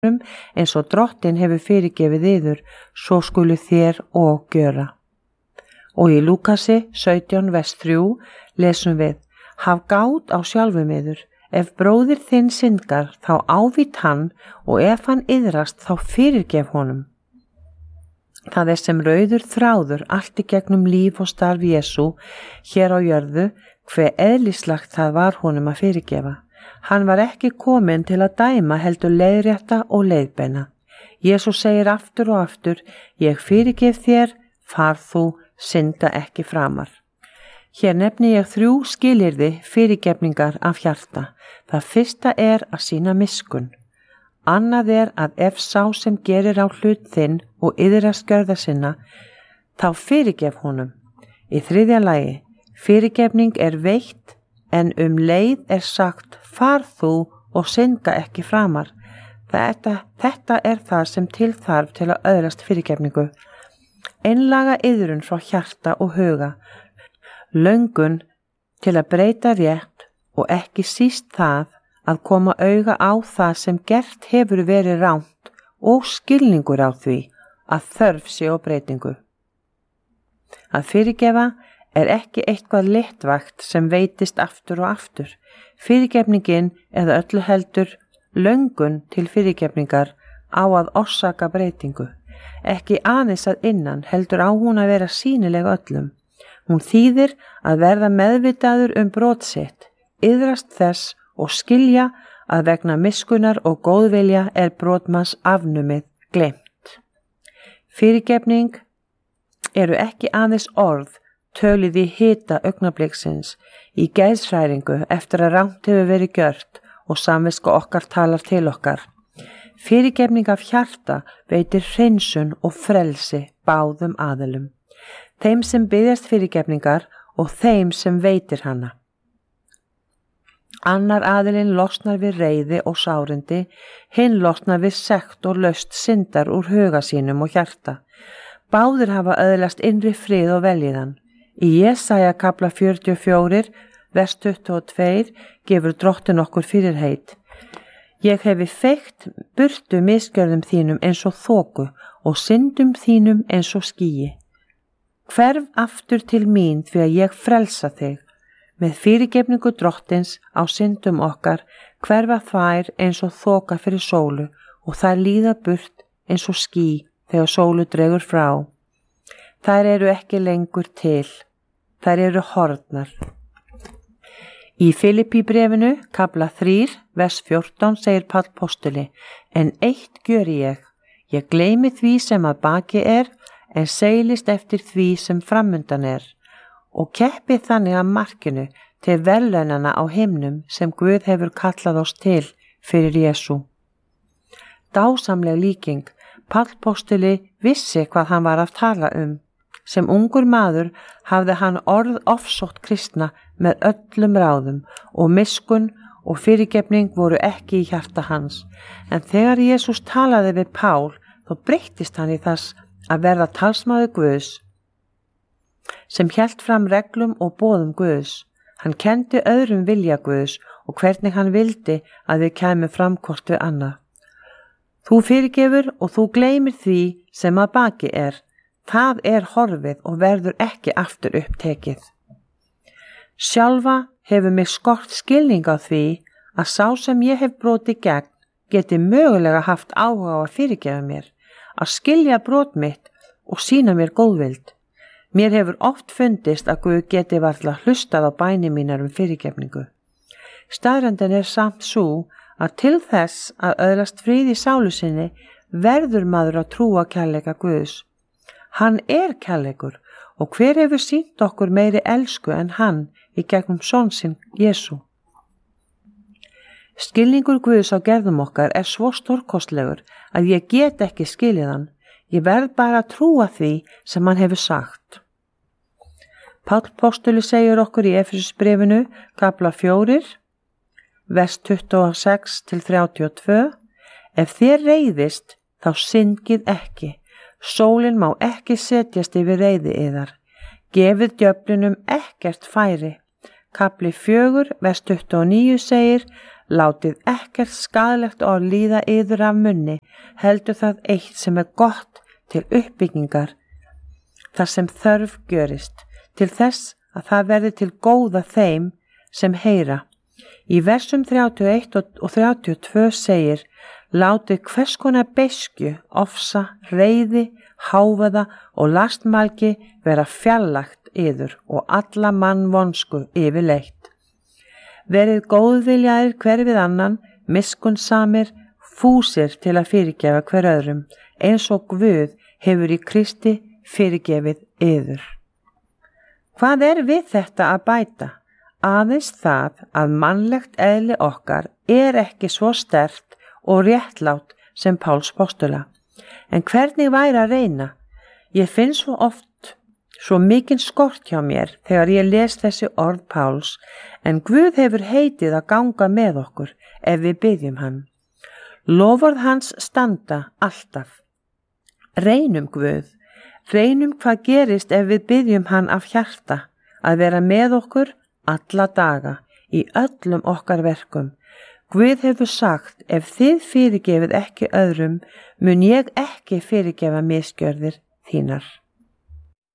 eins og Drottinn hefur fyrirgefið yður, svo skulu þér og gjöra. Og í Lúkasi 17 vers 3 lesum við: Haf gát á sjálfum yður, ef bróðir þinn syndgar þá ávít hann, og ef hann iðrast þá fyrirgef honum. Það sem rauður þráður allt í gegnum líf og starf Jesú hér á jörðu, hve eðlislagt það var honum að fyrirgefa. Hann var ekki kominn til að dæma, heldur leiðrétta og leiðbeina. Jesú segir aftur og aftur: Ég fyrirgef þér, far þú, synda ekki framar. Hér nefni ég 3 skilyrði fyrirgefningar af hjarta. Það fyrsta er að sýna miskunn. Annað er að ef sá sem gerir á hlut þinn og iðrast gjörða sinna, þá fyrirgef honum. Í 3. lagi, fyrirgefning er veitt, en leið er sagt: far þú og synda ekki framar. Þetta er það sem til þarf til að öðlast fyrirgefningu. Einlaga iðrun frá hjarta og huga, löngun til að breyta rétt og ekki síst það að koma auga á það sem gert hefur verið rangt og skilningur á því að þörf sé á breytingu. Að fyrirgefa er ekki eitthvað léttvægt sem veitist aftur og aftur. Fyrirgefningin eða öllu heldur löngun til fyrirgefningar á að orsaka breytingu. Ekki aðeins að innan, heldur á hún að vera sýnileg öllum. Hún þýðir að verða meðvitaður brot sitt, iðrast þess og skilja að vegna miskunnar og góðvilja er brotmanns afnumið gleymt. Fyrirgefning eru ekki aðeins orð töluð í hita augnabliksins, í geðshræringu eftir að rangt hefur verið gjört og samviska okkar talar til okkar. Fyrirgefning af hjarta veitir hreinsun og frelsi báðum aðilum, þeim sem biðjast fyrirgefningar og þeim sem veitir hana. Annar aðilinn losnar við reiði og sárindi, hinn losnar við sekt og laust syndar úr huga sínum og hjarta. Báðir hafa öðlast innri frið og veljiðan. Í Jesaja kafla 44, vers 22 gefur Drottinn okkur fyrirheit: Ég hefi feykt burtu misgjörðum þínum eins og þoku og syndum þínum eins og skýi. Hverf aftur til mín því að ég frelsa þig. Með fyrirgefningu Drottins á syndum okkar hverfa þær eins og þoka fyrir sólu og þær líða burt eins og ský þegar sólu dregur frá. Þær eru ekki lengur til, þær eru horfnar. Í Filippíbrefinu, kafla 3, vers 14 segir Páll postuli: En eitt gjöri ég gleymi því sem að baki er, en seilist eftir því sem framundan er, og keppi þannig að markinu til verðlaunanna á himnum sem Guð hefur kallað oss til fyrir Jesú. Dásamleg líking. Páll postuli vissi hvað hann var að tala Sem ungur maður hafði hann orð ofsótt kristna með öllum ráðum og miskunn og fyrirgefning voru ekki í hjarta hans. En þegar Jesús talaði við Pál, þá breyttist hann í þess að verða talsmaður Guðs, sem hélt fram reglum og boðum Guðs. Hann kenndi öðrum vilja Guðs og hvernig hann vildi að þau kæmu fram hvort við annað. Þú fyrirgefur og þú gleymir því sem að baki er. Það er horfið og verður ekki aftur upptekið. Sjálfa hefur mig skort skilning á því að sá sem ég hef brotið gegn geti mögulega haft áhuga á að fyrirgefa mér, að skilja brot mitt og sýna mér góðvild. Mér hefur oft fundist að Guð geti varla hlustað á bænir mínar fyrirgefningu. Staðreyndin er samt sú að til þess að öðlast frið í sálu sinni verður maður að trúa kærleika Guðs. Hann er kærleikur og hver hefur sýnt okkur meiri elsku en hann í gegnum son sinn Jesú. Skilningur Guðs á gerðum okkar er svo stórkostlegur að ég get ekki skilið hann. Ég verð bara að trúa því sem hann hefur sagt. Páll postuli segir okkur í Efesusbréfinu, kafla 4, vers 26-32: Ef þér reiðist, þá syndið ekki. Sólin má ekki setjast yfir reiði yðar. Gefið djöflinum ekkert færi. Kafli 4, vers 29 segir: látið ekkert skaðlegt orð líða yður af munni, heldur það eitt sem gott til uppbyggingar, þar sem þörf gjörist, til þess að það verði til góða þeim sem heyra. Í versum 31 og 32 segir: látið hvers konar beiskju, ofsa, reiði, hávaða og lastmælgi vera fjarlægt yður og alla mannvonsku yfirleitt. Verið góðviljaðir hver við annan, miskunnsamir, fúsir til að fyrirgefa hver öðrum, eins og Guð hefur í Kristi fyrirgefið yður. Hvað við þetta að bæta? Aðeins það að mannlegt eðli okkar ekki svo sterkt og réttlátt sem Páls postula. En hvernig væri að reyna? Ég finn svo oft svo mikinn skort hjá mér þegar ég les þessi orð Páls, en Guð hefur heitið að ganga með okkur ef við biðjum hann. Loforð hans standa alltaf. Reynum Guð, reynum hvað gerist ef við biðjum hann af hjarta, að vera með okkur alla daga í öllum okkar verkum. Guð hefur sagt: ef þið fyrirgefið ekki öðrum, mun ég ekki fyrirgefa misgjörðir þínar.